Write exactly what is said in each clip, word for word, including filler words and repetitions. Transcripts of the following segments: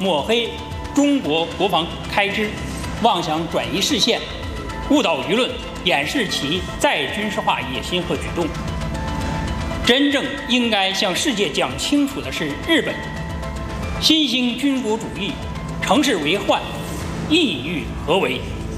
抹黑中国国防开支，妄想转移视线，误导舆论，掩饰其再军事化野心和举动。真正应该向世界讲清楚的是，日本新兴军国主义乘势为患，意欲何为？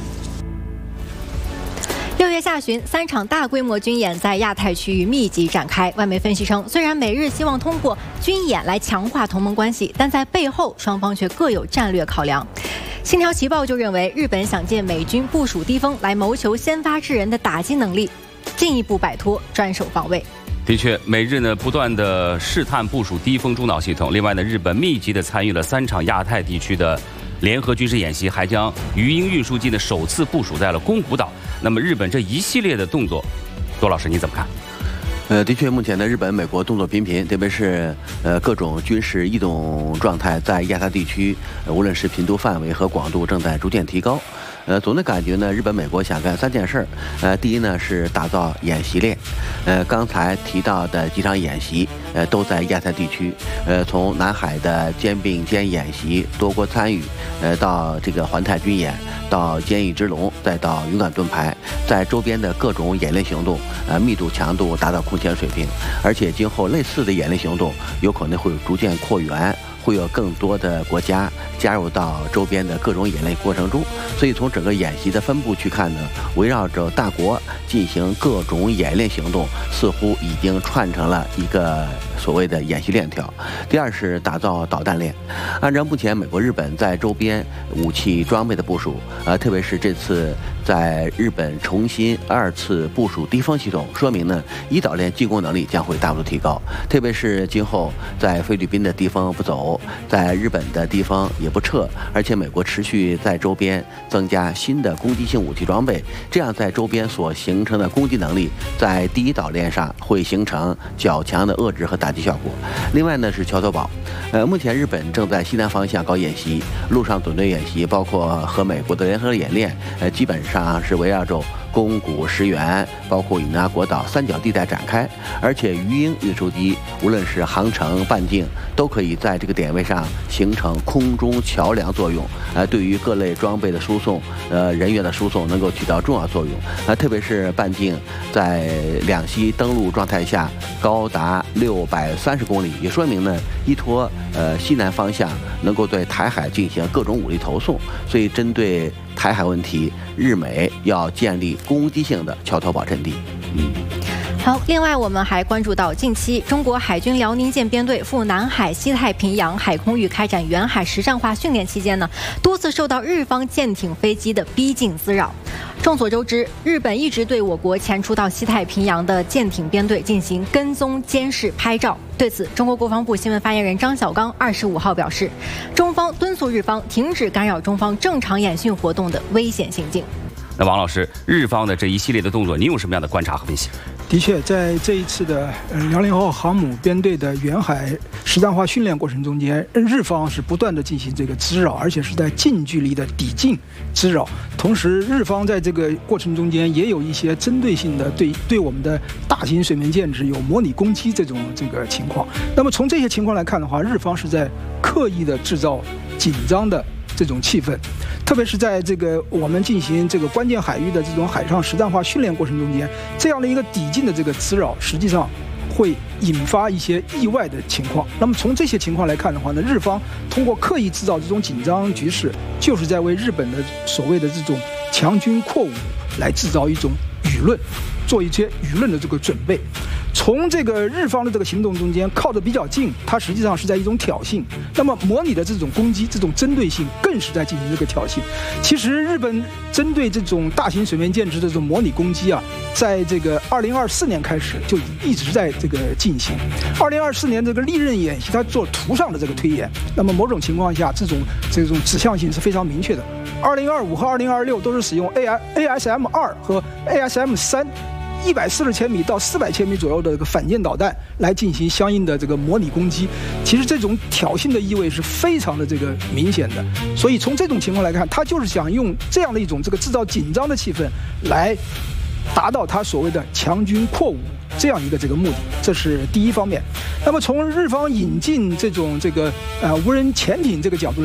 六月下旬，三场大规模军演在亚太区域密集展开。外媒分析称，虽然美日希望通过军演来强化同盟关系，但在背后双方却各有战略考量。星条旗报就认为，日本想借美军部署低风来谋求先发制人的打击能力，进一步摆脱专守防卫。 的确，美日呢不断的试探部署低风中导系统。另外呢，日本密集的参与了三场亚太地区的联合军事演习，还将鱼鹰运输机呢首次部署在了宫古岛。那么，日本这一系列的动作，多老师你怎么看？ 呃，的确，目前呢，日本、美国动作频频，特别是呃各种军事异动状态在亚太地区，呃、无论是频度范围和广度，正在逐渐提高。呃，总的感觉呢，日本、美国想干三件事儿。呃，第一呢是打造演习链。呃，刚才提到的几场演习，呃，都在亚太地区。呃，从南海的肩并肩演习，多国参与，呃，到这个环太军演，到坚毅之龙，再到勇敢盾牌，在周边的各种演练行动，呃，密度强度达到空前水平。而且今后类似的演练行动，有可能会逐渐扩员。会有更多的国家加入到周边的各种演练过程中，所以从整个演习的分布去看呢，围绕着大国进行各种演练行动，似乎已经串成了一个所谓的演习链条。第二是打造导弹链，按照目前美国、日本在周边武器装备的部署，呃，特别是这次在日本重新二次部署低风系统，说明呢，一岛链进攻能力将会大幅度提高，特别是今后在菲律宾的低风不走。在日本的地方也不撤，而且美国持续在周边增加新的攻击性武器装备，这样在周边所形成的攻击能力，在第一岛链上会形成较强的遏制和打击效果。另外呢是桥头堡，呃，目前日本正在西南方向搞演习，陆上总队演习，包括和美国的联合演练，呃，基本上是围绕着宫古、石垣，包括与那国岛三角地带展开，而且鱼鹰运输机无论是航程、半径，都可以在这个点位上形成空中桥梁作用，呃，对于各类装备的输送、呃人员的输送能够起到重要作用。呃，特别是半径在两栖登陆状态下高达六百三十公里，也说明呢，依托呃西南方向能够对台海进行各种武力投送，所以针对台海问题，日美要建立攻击性的桥头堡阵地。嗯。 好，另外我们还关注到，近期中国海军辽宁舰编队赴南海、西太平洋海空域开展远海实战化训练期间呢，多次受到日方舰艇、飞机的逼近滋扰。众所周知，日本一直对我国前出到西太平洋的舰艇编队进行跟踪、监视、拍照。对此，中国国防部新闻发言人张晓刚二十五号表示，中方敦促日方停止干扰中方正常演训活动的危险行径。 那王老师，日方的这一系列的动作，你有什么样的观察和分析？ 的确，在这一次的呃辽宁号航母编队的远海实战化训练过程中间，日方是不断的进行这个滋扰，而且是在近距离的抵近滋扰。同时，日方在这个过程中间也有一些针对性的对对我们的大型水面舰只有模拟攻击这种这个情况。那么从这些情况来看的话，日方是在刻意的制造紧张的这种气氛，特别是在这个我们进行这个关键海域的这种海上实战化训练过程中间，这样的一个抵近的这个滋扰，实际上会引发一些意外的情况。那么从这些情况来看的话呢，日方通过刻意制造这种紧张局势，就是在为日本的所谓的这种强军扩武来制造一种舆论，做一些舆论的这个准备。从这个日方的这个行动中间靠得比较近，它实际上是在一种挑衅。那么模拟的这种攻击，这种针对性更是在进行这个挑衅。其实日本针对这种大型水面舰只的这种模拟攻击啊，在这个二零二四年开始就一直在这个进行。二零二四年这个历任演习，它做图上的这个推演，那么某种情况下，这种这种指向性是非常明确的。二零二五和二零二六都是使用 A S M 二和 A S M 三。一百四十千米到四百千米左右的这个反舰导弹来进行相应的这个模拟攻击，其实这种挑衅的意味是非常的这个明显的。所以从这种情况来看，他就是想用这样的一种这个制造紧张的气氛，来达到他所谓的强军扩武这样一个这个目的，这是第一方面。那么从日方引进这种这个呃无人潜艇这个角度来